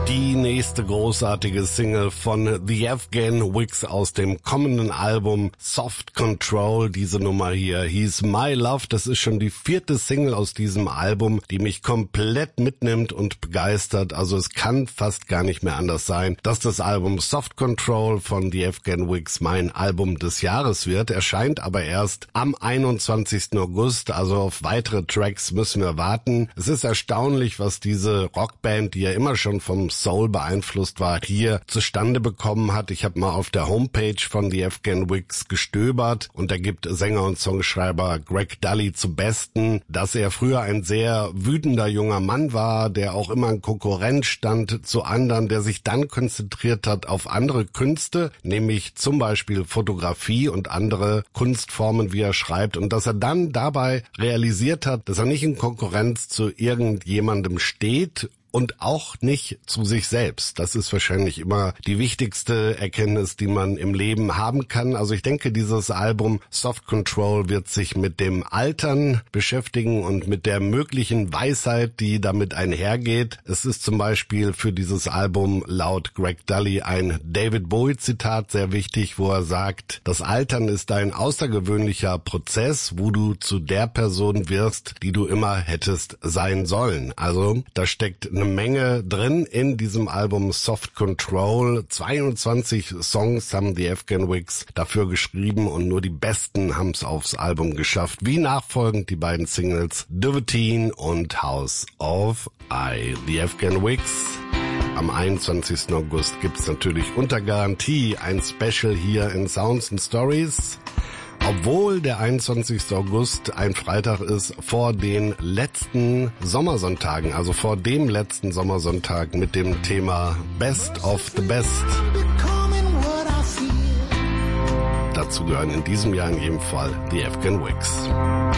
Die nächste großartige Single von The Afghan Wigs aus dem kommenden Album Soft Control. Diese Nummer hier hieß My Love. Das ist schon die 4. Single aus diesem Album, die mich komplett mitnimmt und begeistert. Also es kann fast gar nicht mehr anders sein, dass das Album Soft Control von The Afghan Wigs mein Album des Jahres wird. Erscheint aber erst am 21. August. Also auf weitere Tracks müssen wir warten. Es ist erstaunlich, was diese Rockband, die ja immer schon vom Soul beeinflusst war, hier zustande bekommen hat. Ich habe mal auf der Homepage von The Afghan Wigs gestöbert und da gibt Sänger und Songschreiber Greg Dulli zu Besten, dass er früher ein sehr wütender junger Mann war, der auch immer in Konkurrenz stand zu anderen, der sich dann konzentriert hat auf andere Künste, nämlich zum Beispiel Fotografie und andere Kunstformen, wie er schreibt, und dass er dann dabei realisiert hat, dass er nicht in Konkurrenz zu irgendjemandem steht und auch nicht zu sich selbst. Das ist wahrscheinlich immer die wichtigste Erkenntnis, die man im Leben haben kann. Also ich denke, dieses Album Soft Control wird sich mit dem Altern beschäftigen und mit der möglichen Weisheit, die damit einhergeht. Es ist zum Beispiel für dieses Album laut Greg Dulli ein David Bowie-Zitat sehr wichtig, wo er sagt, das Altern ist ein außergewöhnlicher Prozess, wo du zu der Person wirst, die du immer hättest sein sollen. Also da steckt eine Menge drin in diesem Album Soft Control. 22 Songs haben die Afghan Wigs dafür geschrieben und nur die besten haben es aufs Album geschafft. Wie nachfolgend die beiden Singles Duvetine und House of I. Die Afghan Wigs. Am 21. August gibt's natürlich unter Garantie ein Special hier in Sounds and Stories. Obwohl der 21. August ein Freitag ist vor den letzten Sommersonntagen, also vor dem letzten Sommersonntag mit dem Thema Best of the Best. Dazu gehören in diesem Jahr in jedem Fall die Afghan Wigs.